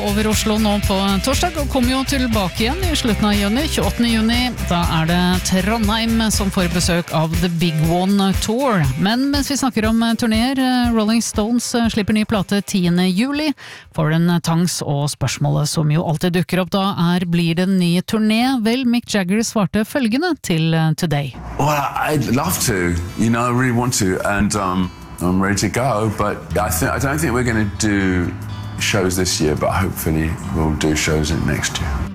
Over Oslo nå på torsdag, og kommer jo tilbake igjen i slutten av juni, 28. juni. Da det Trondheim som får besøk av The Big One Tour. Men mens vi snakker om turnéer, Rolling Stones slipper ny plate 10. juli. For en tangs og spørsmålet som jo alltid dukker opp da blir det en ny turné? Vel, Mick Jagger svarte følgende til Today. Well, I'd love to, you know, I really want to, and I'm ready to go, but I don't think we're going to do shows this year, but hopefully we'll do shows next year.